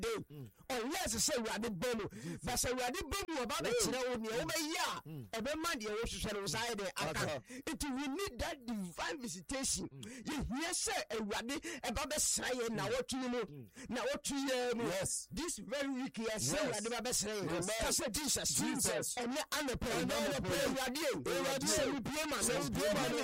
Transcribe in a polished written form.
day. Unless say we are the bono. But say we are the bono about the children. Every man, you reside there. We need that divine visitation. Yes, sir. About the Sayan now. What you know? Now what you yes. This very week, yes, sir. We are the best. Jesus. And I'm a prayer.